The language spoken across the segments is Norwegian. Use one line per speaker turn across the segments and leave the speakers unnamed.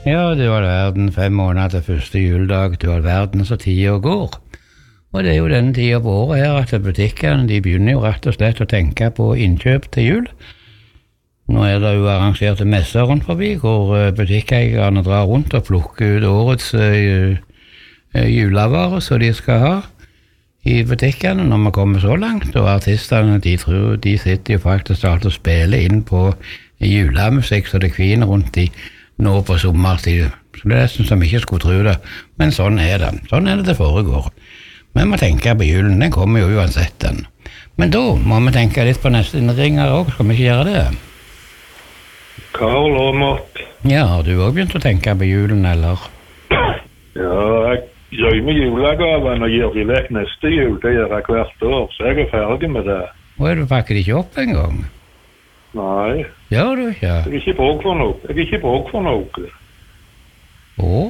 Ja, du har verden 5 måneder til første juledag, du har verden så tida går. Og det er jo denne tida på året her at butikkene de begynner jo rett og slett å tenke på innkjøp til jul. Nå er det jo arrangerte messer rundt forbi, hvor butikkeierne drar rundt og plukker ut årets julevarer som de skal ha i butikkene når man kommer så langt, og artistene de tror de sitter jo faktisk alt og spiller inn på julemusikk så det kviner rundt de nå på sommertid. Så det er nesten som ikke skulle tro det, men sånn er det. Sånn er det foregår. Men vi tenker på julen, den kommer jo uansett den. Men da må vi tenke litt på neste innringer også, skal vi ikke gjøre det?
Karl Åmot.
Ja, har du også begynt å tenke på julen, eller?
Ja, jeg gjør med julegaven og gir de vekk neste jul, det gjør jeg hvert år, så jeg er ferdig med det.
Og er du pakker ikke opp en gang?
Nei.
Gjør du ikke?
Jeg er ikke bruk for noe.
Å?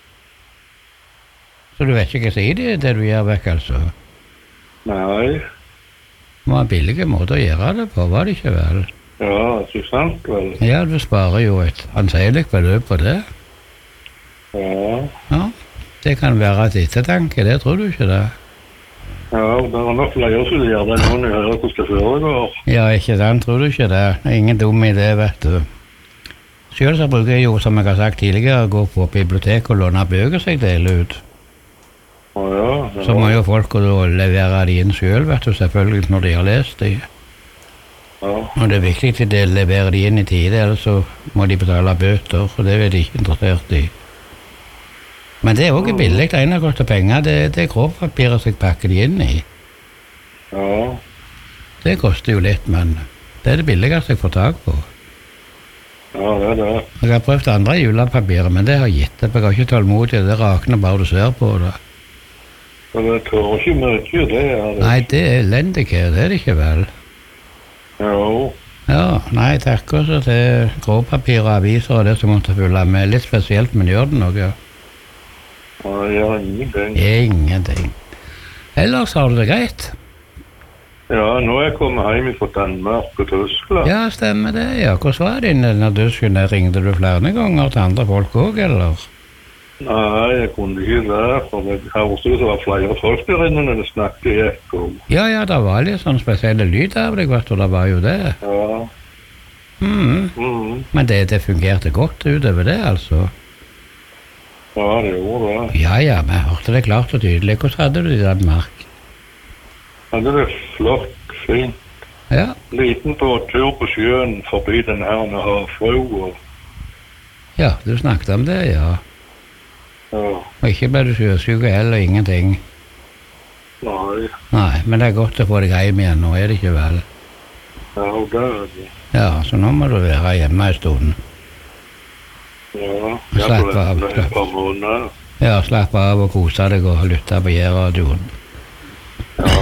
Så du vet ikke hva si det du gjør vekk, altså?
Nei.
Det var en billig måte å gjøre det på, var det ikke vel?
Ja, ikke sant vel?
Ja, du sparer jo et anselig beløp på det.
Ja.
Ja, det kan være et ettertanke, det tror du ikke det?
Ja, det er nok flere som gjør det når jeg hører hvordan det foregår.
Ja, ikke sant, tror du ikke det? Det er ingen dum idé, vet du. Selv så bruker jeg jo, som jeg har sagt tidligere, å gå på biblioteket og låne bøker seg dele ut.
Ja.
Så må jo folk levere de inn selv, vet du, selvfølgelig når de har lest de.
Ja.
Og det er viktig at de leverer de inn i tide, ellers så må de betale bøter, og det er de ikke interessert i. Men det er også billig, det ene koster penger, det er grovpapiret som jeg pakker de inn i.
Ja.
Det koster jo litt, men det er det billigste jeg får tak på.
Ja, det er det.
Jeg har prøvd andre julepapirer, men det har gitt det, jeg har ikke tålmodig, det rakner bare du ser på det.
Og det tør ikke mye, det er det.
Nei, det er elendighet, det er det ikke vel?
Jo.
Ja, nei, takk også til grovpapir og aviser og det som måtte følge med, litt spesielt, men gjør det noe.
Ja, jeg gjør ingenting.
Ingenting. Ellers har du det greit?
Ja, nå er jeg kommet hjem fra Danmark og Tyskland.
Ja, stemmer det, ja. Hvordan var det når du skulle, ringte du flere ganger til andre folk også, eller?
Nei, jeg kunne ikke det, for jeg hørte det var flere folk der inne når det snakket i ekko.
Ja, det var litt sånn spesielle lyd av deg, vet du, det var jo det.
Ja.
Men det fungerte godt utover det, altså.
Ja, det gjorde det.
Ja, vi hørte det klart og tydelig. Hvordan hadde du det i Danmark?
Ja, det er flott, fint.
Ja.
Liten på tur på sjøen forbi den her med havfru.
Ja, du snakket om det, ja.
Ja.
Og ikke ble du sjøsyk heller, ingenting.
Nei.
Nei, men det er godt å få deg hjem igjen nå, er det ikke vel?
Ja, det er det.
Ja, så nå må du være hjemme en stund.
Ja,
Slapp av.
et par måneder.
Ja, slapp av og kose deg og lytte på J-radioen.
Ja.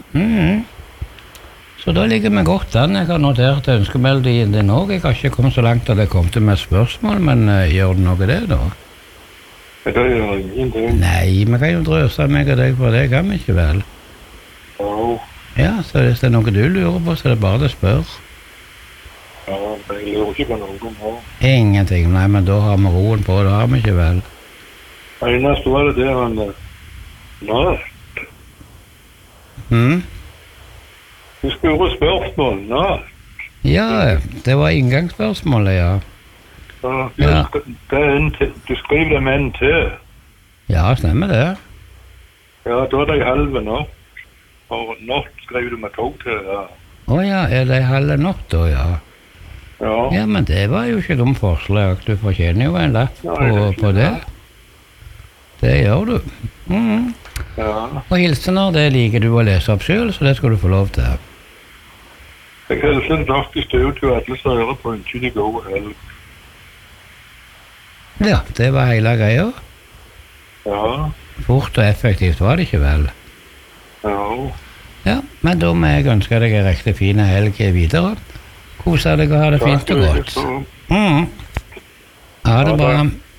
Så da ligger vi godt an. Jeg har notert ønskemeldingen din også. Jeg har ikke kommet så langt at jeg kom til med spørsmål, men gjør det noe det da?
Det gjør ingenting.
Nei, vi kan jo drøse meg og deg på det, kan vi ikke vel?
Ja.
Ja, så hvis det er noe du lurer på, så er det bare det spør.
Ja, jeg lurer ikke på noe om det.
Ingenting, nei, men da har vi roen på, det har vi ikke vel.
Eneste var det der han natt. Du spurte spørsmål, natt.
Ja, det var inngangsspørsmålet, ja.
Ja. Det er en til. Du skriver det med en til.
Ja, stemmer det.
Ja, da er det i halve natt. Og natt skriver du med 2 til, ja.
Åja, er det halve natt da, ja?
Ja.
Ja, men det var jo ikke dumt forslag. Du fortjener jo en lapp på det. Det gjør du.
Ja.
Og hilsener, det liker du å lese opp selv, så det skal du få lov til.
Jeg hilser en faktisk ut til alle som hører på en tydelig god helg.
Ja, det var hele greia.
Ja.
Fort og effektivt var det ikke vel?
Ja.
Ja, men da må jeg ønske deg en riktig fin helg videre. Kose deg og ha det fint og godt. Ha det bra.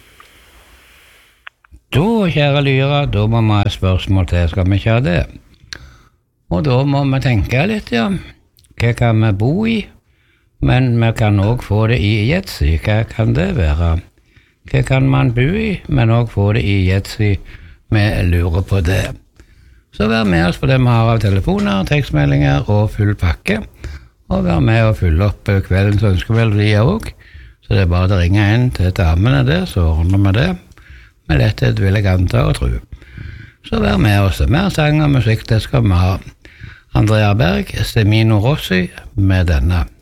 Da, kjære lyra, da må vi ha et spørsmål til, skal vi ikke ha det? Og da må vi tenke litt, ja. Hva kan vi bo i? Men vi kan også få det i Jetsi, hva kan det være? hva kan man bo i, men også få det i Jetsi. Vi lurer på det. Så vær med oss på det vi har av telefoner, tekstmeldinger og full pakke. Og vær med og fylle opp kveldens ønskemelodier også. Så det er bare å ringe inn til damene der, så ordner vi det. Med letthet vil jeg anta og tro. Så vær med oss. Mer sang og musikk, det skal vi ha. Andrea Berg, Semino Rossi med denne.